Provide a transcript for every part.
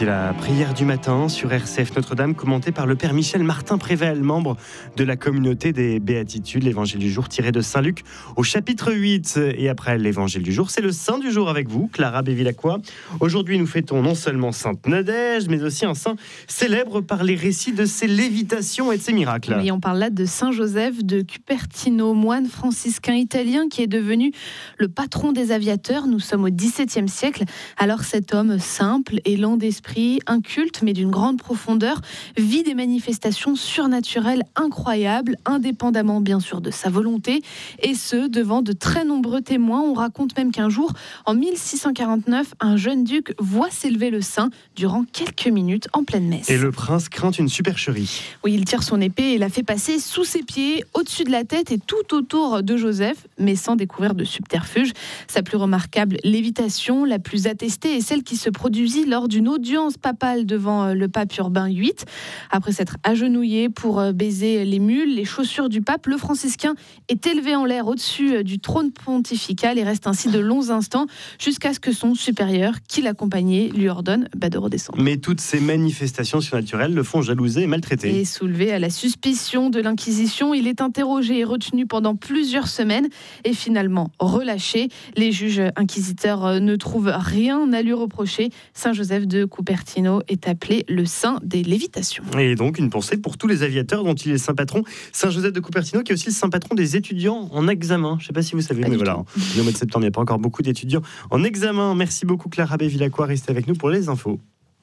C'est la prière du matin sur RCF Notre-Dame, commentée par le Père Michel Martin-Prével, membre de la communauté des Béatitudes. L'évangile du jour tiré de Saint Luc au chapitre 8. Et après l'évangile du jour, c'est le saint du jour avec vous, Clara Bévilacqua. Aujourd'hui, nous fêtons non seulement Sainte Nadège, mais aussi un saint célèbre par les récits de ses lévitations et de ses miracles. Oui, on parle là de Saint Joseph de Cupertino, moine franciscain italien qui est devenu le patron des aviateurs. Nous sommes au XVIIe siècle. Alors cet homme simple et lent d'esprit, inculte mais d'une grande profondeur, vit des manifestations surnaturelles incroyables, indépendamment bien sûr de sa volonté, et ce, devant de très nombreux témoins. On raconte même qu'un jour, en 1649, un jeune duc voit s'élever le saint durant quelques minutes en pleine messe. Et le prince craint une supercherie. Oui, il tire son épée et la fait passer sous ses pieds, au-dessus de la tête et tout autour de Joseph, mais sans découvrir de subterfuge. Sa plus remarquable lévitation, la plus attestée, est celle qui se produisit lors d'une audience papale devant le pape Urbain VIII. Après s'être agenouillé pour baiser les mules, les chaussures du pape, le franciscain est élevé en l'air au-dessus du trône pontifical et reste ainsi de longs instants jusqu'à ce que son supérieur, qui l'accompagnait, lui ordonne de redescendre. Mais toutes ces manifestations surnaturelles le font jalouser et maltraiter. Et soulevé à la suspicion de l'Inquisition, il est interrogé et retenu pendant plusieurs semaines et finalement relâché. Les juges inquisiteurs ne trouvent rien à lui reprocher. Saint Joseph de Cupertino est appelé le saint des lévitations. Et donc une pensée pour tous les aviateurs dont il est saint patron. Saint Joseph de Cupertino qui est aussi le saint patron des étudiants en examen. Je ne sais pas si vous savez, mais voilà, le mois de septembre, il n'y a pas encore beaucoup d'étudiants en examen. Merci beaucoup Clara Bévilacqua, restez avec nous pour les infos.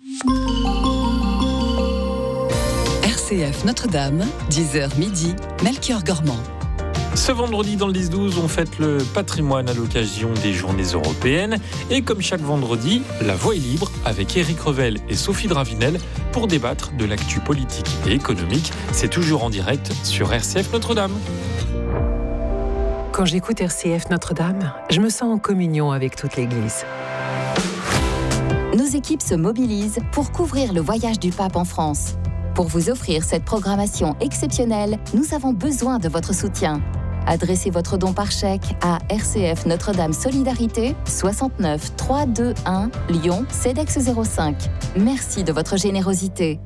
RCF Notre-Dame, 10h midi, Melchior Gormand. Ce vendredi dans le 10-12, on fête le patrimoine à l'occasion des journées européennes. Et comme chaque vendredi, la voix est libre avec Éric Revel et Sophie Dravinel pour débattre de l'actu politique et économique. C'est toujours en direct sur RCF Notre-Dame. Quand j'écoute RCF Notre-Dame, je me sens en communion avec toute l'Église. Nos équipes se mobilisent pour couvrir le voyage du pape en France. Pour vous offrir cette programmation exceptionnelle, nous avons besoin de votre soutien. Adressez votre don par chèque à RCF Notre-Dame Solidarité, 69 321 Lyon, CEDEX 05. Merci de votre générosité.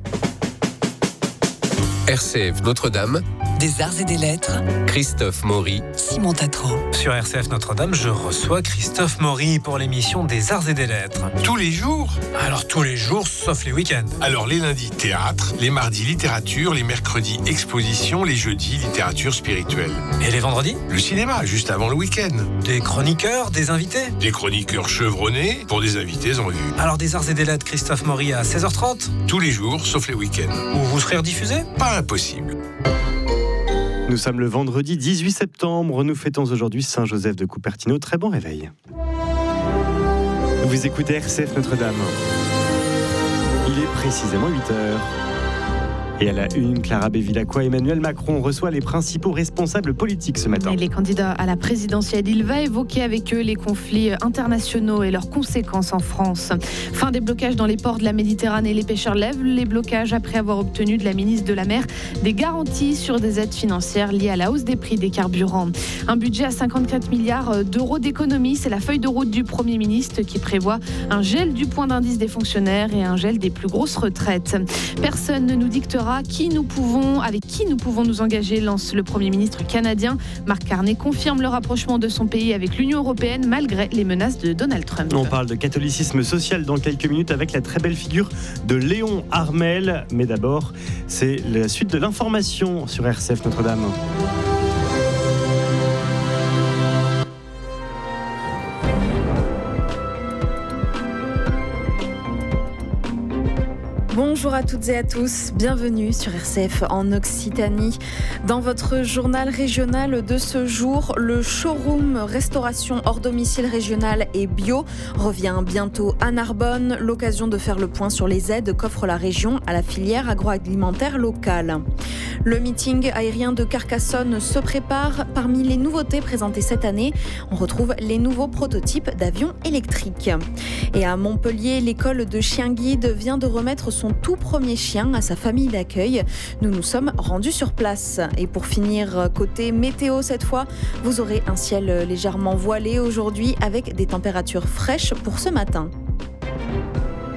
RCF Notre-Dame, Des arts et des lettres, Christophe Maury, Simon Tatro. Sur RCF Notre-Dame, je reçois Christophe Maury pour l'émission des arts et des lettres. Tous les jours ? Alors tous les jours, sauf les week-ends. Alors les lundis, théâtre, les mardis, littérature, les mercredis, exposition, les jeudis, littérature spirituelle. Et les vendredis ? Le cinéma, juste avant le week-end. Des chroniqueurs, des invités ? Des chroniqueurs chevronnés pour des invités en vue. Alors des arts et des lettres, Christophe Maury à 16h30 ? Tous les jours, sauf les week-ends. Où vous serez rediffusé ? Pas impossible. Nous sommes le vendredi 18 septembre. Nous fêtons aujourd'hui Saint Joseph de Cupertino. Très bon réveil. Vous écoutez RCF Notre-Dame. Il est précisément 8h. Et à la une, Clara Bévilacqua, Emmanuel Macron reçoit les principaux responsables politiques ce matin. Et les candidats à la présidentielle, il va évoquer avec eux les conflits internationaux et leurs conséquences en France. Fin des blocages dans les ports de la Méditerranée. Les pêcheurs lèvent les blocages après avoir obtenu de la ministre de la Mer des garanties sur des aides financières liées à la hausse des prix des carburants. Un budget à 54 milliards d'euros d'économie. C'est la feuille de route du Premier ministre qui prévoit un gel du point d'indice des fonctionnaires et un gel des plus grosses retraites. Personne ne nous dictera avec qui nous pouvons nous engager, lance le Premier ministre canadien. Mark Carney confirme le rapprochement de son pays avec l'Union européenne malgré les menaces de Donald Trump. On parle de catholicisme social dans quelques minutes avec la très belle figure de Léon Armel. Mais d'abord, c'est la suite de l'information sur RCF Notre-Dame. Bonjour à toutes et à tous, bienvenue sur RCF en Occitanie. Dans votre journal régional de ce jour, le showroom restauration hors domicile régional et bio revient bientôt à Narbonne. L'occasion de faire le point sur les aides qu'offre la région à la filière agroalimentaire locale. Le meeting aérien de Carcassonne se prépare. Parmi les nouveautés présentées cette année, on retrouve les nouveaux prototypes d'avions électriques. Et à Montpellier, l'école de chien guide vient de remettre son tout premier chien à sa famille d'accueil. Nous nous sommes rendus sur place. Et pour finir, côté météo cette fois, vous aurez un ciel légèrement voilé aujourd'hui avec des températures fraîches pour ce matin.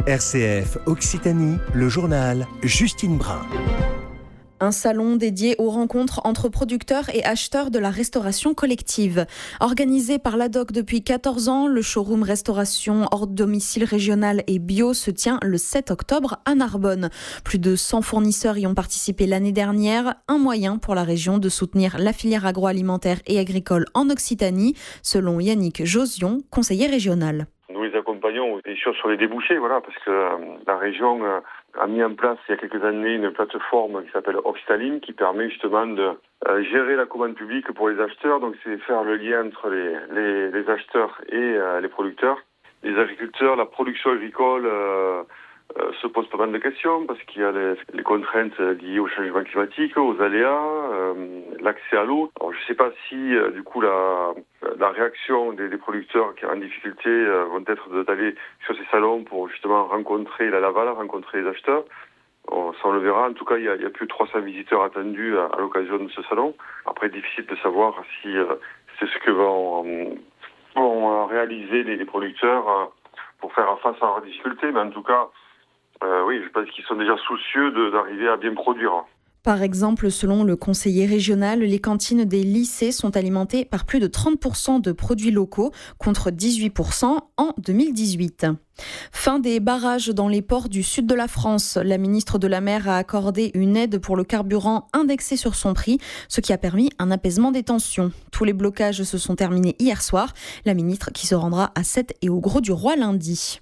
RCF Occitanie, le journal Justine Brun. Un salon dédié aux rencontres entre producteurs et acheteurs de la restauration collective. Organisé par l'ADOC depuis 14 ans, le showroom restauration hors domicile régional et bio se tient le 7 octobre à Narbonne. Plus de 100 fournisseurs y ont participé l'année dernière, un moyen pour la région de soutenir la filière agroalimentaire et agricole en Occitanie, selon Yannick Josion, conseiller régional. Nous les accompagnons bien sûr sur les débouchés, parce que la région a mis en place il y a quelques années une plateforme qui s'appelle Occitaline qui permet justement de gérer la commande publique pour les acheteurs. Donc c'est faire le lien entre les acheteurs et les producteurs. Les agriculteurs, la production agricole se pose pas mal de questions parce qu'il y a les contraintes liées au changement climatique, aux aléas, l'accès à l'eau. Alors je ne sais pas si du coup la réaction des producteurs qui sont en difficulté vont être d'aller sur ces salons pour justement rencontrer la Laval, rencontrer les acheteurs. Ça on le verra. En tout cas, il y a plus de 300 visiteurs attendus à l'occasion de ce salon. Après, difficile de savoir si c'est ce que vont réaliser les producteurs pour faire face à leurs difficultés. Mais en tout cas, oui, je pense qu'ils sont déjà soucieux d'arriver à bien produire. Par exemple, selon le conseiller régional, les cantines des lycées sont alimentées par plus de 30% de produits locaux, contre 18% en 2018. Fin des barrages dans les ports du sud de la France. La ministre de la Mer a accordé une aide pour le carburant indexée sur son prix, ce qui a permis un apaisement des tensions. Tous les blocages se sont terminés hier soir. La ministre qui se rendra à Sète et au Grau-du-Roi lundi.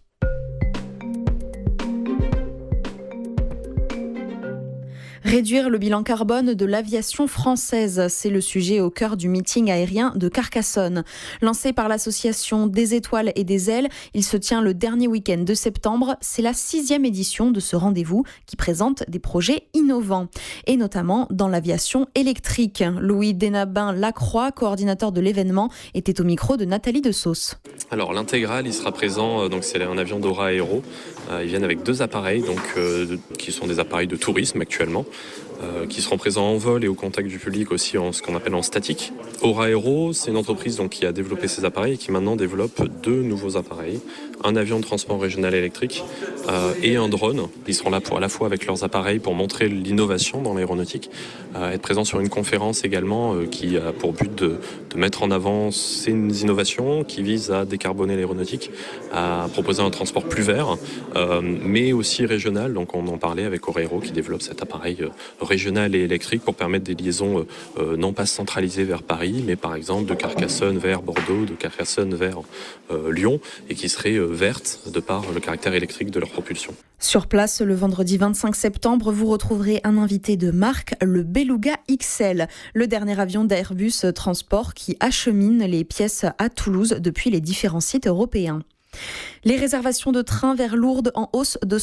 Réduire le bilan carbone de l'aviation française, c'est le sujet au cœur du meeting aérien de Carcassonne. Lancé par l'association des Étoiles et des Ailes, il se tient le dernier week-end de septembre. C'est la 6e édition de ce rendez-vous qui présente des projets innovants, et notamment dans l'aviation électrique. Louis Desnabin-Lacroix, coordinateur de l'événement, était au micro de Nathalie Desauce. Alors l'intégral, il sera présent, donc c'est un avion d'Aura Aero. Ils viennent avec 2 appareils, qui sont des appareils de tourisme actuellement, qui seront présents en vol et au contact du public aussi en ce qu'on appelle en statique. Aura Aero, c'est une entreprise qui a développé ces appareils et qui maintenant développe 2 nouveaux appareils, un avion de transport régional électrique et un drone. Ils seront là à la fois avec leurs appareils pour montrer l'innovation dans l'aéronautique, être présents sur une conférence également qui a pour but de mettre en avant ces innovations qui visent à décarboner l'aéronautique, à proposer un transport plus vert, mais aussi régional. Donc on en parlait avec Aura Aero qui développe cet appareil régional et électrique pour permettre des liaisons non pas centralisées vers Paris, mais par exemple de Carcassonne vers Bordeaux, de Carcassonne vers Lyon, et qui seraient vertes de par le caractère électrique de leur propulsion. Sur place, le vendredi 25 septembre, vous retrouverez un invité de marque, le Beluga XL, le dernier avion d'Airbus Transport qui achemine les pièces à Toulouse depuis les différents sites européens. Les réservations de trains vers Lourdes en hausse de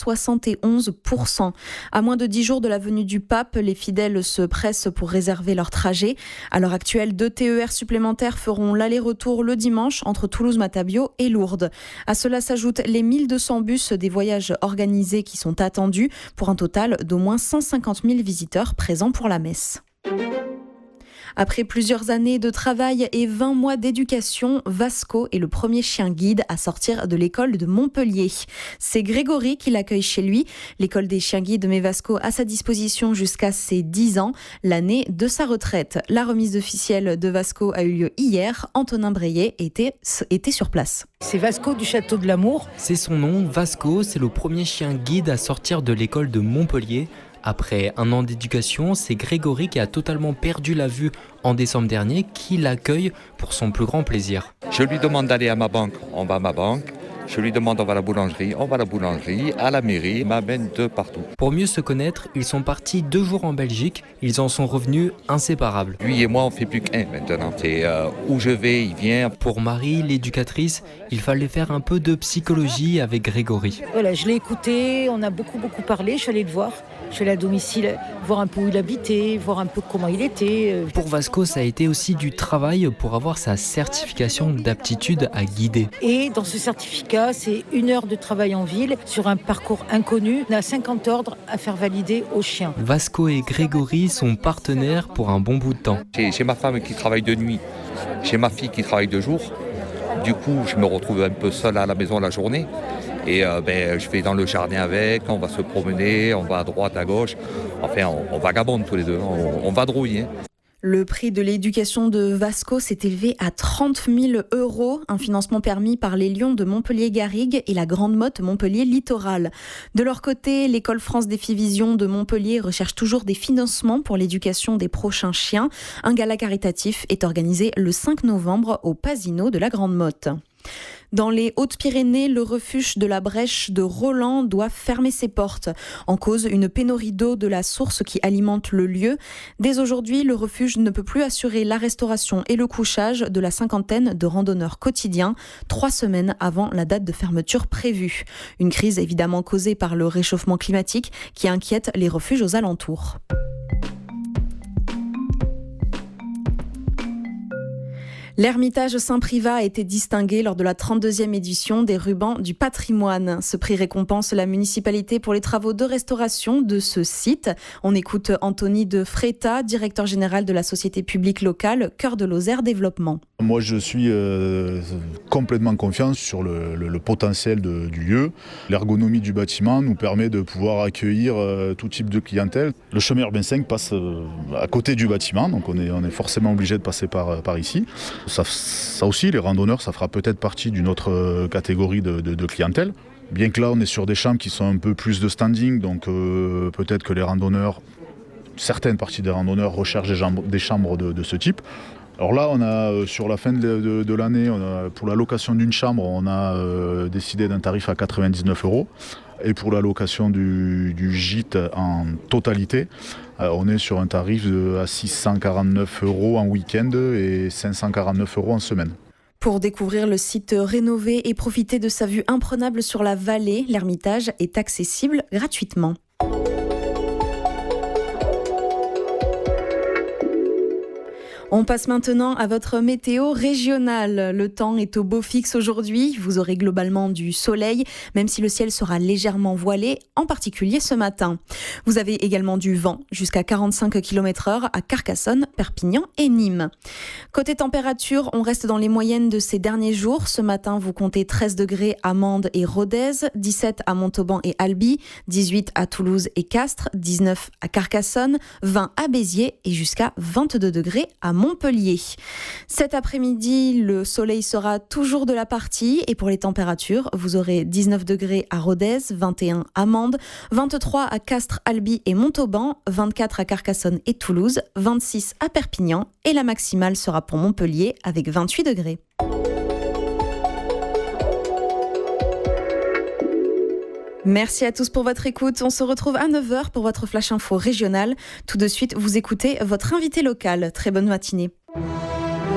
171%. À moins de 10 jours de la venue du pape, les fidèles se pressent pour réserver leur trajet. À l'heure actuelle, 2 TER supplémentaires feront l'aller-retour le dimanche entre Toulouse-Matabio et Lourdes. À cela s'ajoutent les 1200 bus des voyages organisés qui sont attendus pour un total d'au moins 150 000 visiteurs présents pour la messe. Après plusieurs années de travail et 20 mois d'éducation, Vasco est le premier chien guide à sortir de l'école de Montpellier. C'est Grégory qui l'accueille chez lui. L'école des chiens guides met Vasco à sa disposition jusqu'à ses 10 ans, l'année de sa retraite. La remise officielle de Vasco a eu lieu hier. Antonin Breillet était sur place. C'est Vasco du Château de l'Amour. C'est son nom, Vasco, c'est le premier chien guide à sortir de l'école de Montpellier. Après un an d'éducation, c'est Grégory qui a totalement perdu la vue en décembre dernier qui l'accueille pour son plus grand plaisir. Je lui demande d'aller à ma banque, on va à ma banque. Je lui demande on va à la boulangerie, on va à la boulangerie, à la mairie, il m'amène de partout. Pour mieux se connaître, ils sont partis 2 jours en Belgique, ils en sont revenus inséparables. Lui et moi on fait plus qu'un maintenant, c'est où je vais, il vient. Pour Marie, l'éducatrice, il fallait faire un peu de psychologie avec Grégory. Voilà, je l'ai écouté, on a beaucoup parlé, je suis allée le voir. Je suis allée à domicile, voir un peu où il habitait, voir un peu comment il était. Pour Vasco, ça a été aussi du travail pour avoir sa certification d'aptitude à guider. Et dans ce certificat, c'est 1 heure de travail en ville sur un parcours inconnu. On a 50 ordres à faire valider aux chiens. Vasco et Grégory sont partenaires pour un bon bout de temps. J'ai ma femme qui travaille de nuit, j'ai ma fille qui travaille de jour. Du coup, je me retrouve un peu seul à la maison la journée. Et je vais dans le jardin avec, on va se promener, on va à droite, à gauche. Enfin, on vagabonde tous les deux, on vadrouille. Le prix de l'éducation de Vasco s'est élevé à 30 000 €, un financement permis par les Lions de Montpellier-Garrigues et la Grande Motte Montpellier-Littoral. De leur côté, l'école France des Filles-Vision de Montpellier recherche toujours des financements pour l'éducation des prochains chiens. Un gala caritatif est organisé le 5 novembre au Pasino de la Grande Motte. Dans les Hautes-Pyrénées, le refuge de la Brèche de Roland doit fermer ses portes. En cause, une pénurie d'eau de la source qui alimente le lieu. Dès aujourd'hui, le refuge ne peut plus assurer la restauration et le couchage de la cinquantaine de randonneurs quotidiens, 3 semaines avant la date de fermeture prévue. Une crise évidemment causée par le réchauffement climatique qui inquiète les refuges aux alentours. L'Ermitage Saint-Privat a été distingué lors de la 32e édition des Rubans du patrimoine. Ce prix récompense la municipalité pour les travaux de restauration de ce site. On écoute Anthony de Fréta, directeur général de la société publique locale Cœur de Lozère Développement. Moi, je suis complètement confiant sur le potentiel du lieu. L'ergonomie du bâtiment nous permet de pouvoir accueillir tout type de clientèle. Le chemin urbain 5 passe à côté du bâtiment, donc on est forcément obligé de passer par ici. Ça aussi, les randonneurs, ça fera peut-être partie d'une autre catégorie de clientèle. Bien que là, on est sur des chambres qui sont un peu plus de standing, donc peut-être que les randonneurs, certaines parties des randonneurs recherchent des chambres de ce type. Alors là, on a sur la fin de l'année, pour la location d'une chambre, on a décidé d'un tarif à 99 €. Et pour la location du gîte en totalité, on est sur un tarif à 649 € en week-end et 549 € en semaine. Pour découvrir le site rénové et profiter de sa vue imprenable sur la vallée, l'Ermitage est accessible gratuitement. On passe maintenant à votre météo régionale. Le temps est au beau fixe aujourd'hui. Vous aurez globalement du soleil, même si le ciel sera légèrement voilé, en particulier ce matin. Vous avez également du vent, jusqu'à 45 km/h à Carcassonne, Perpignan et Nîmes. Côté température, on reste dans les moyennes de ces derniers jours. Ce matin, vous comptez 13 degrés à Mende et Rodez, 17 à Montauban et Albi, 18 à Toulouse et Castres, 19 à Carcassonne, 20 à Béziers et jusqu'à 22 degrés à Montpellier. Cet après-midi, le soleil sera toujours de la partie et pour les températures, vous aurez 19 degrés à Rodez, 21 à Mende, 23 à Castres, Albi et Montauban, 24 à Carcassonne et Toulouse, 26 à Perpignan et la maximale sera pour Montpellier avec 28 degrés. Merci à tous pour votre écoute. On se retrouve à 9h pour votre Flash Info régional. Tout de suite, vous écoutez votre invité local. Très bonne matinée.